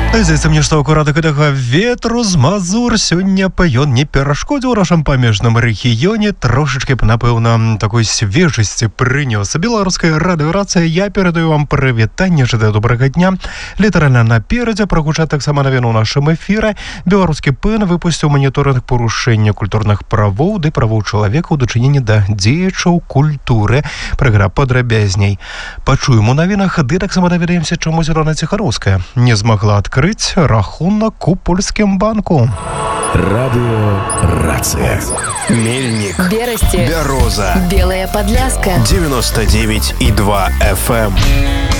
Здаецца мне, што акурат гэтага ветру з Мазур сёння ён не перашкодзіў нашым памежным рэгіёне, трошачкі б, напэўна, такой свежасці прынёс. Беларуская радыёрацыя, я перадаю вам прывітанне, жадаю добрага дня. Літаральна наперадзе прагучаць таксама навіну ў нашым эфіры. Беларускі ПН выпусціў маніторынг парушэння культурных правоў ды правоў чалавека ў дачыненні да дзеячаў культуры. Праграма падрабязней. Пачуем у навінах, ды таксама даведаемся, чаму Зелёна Ціхароўская не змагла адкрыць рахунак у польскім банку. Радиорация. Мельник. Берасти. Бяроза. Белая Подляска. 99,2 FM.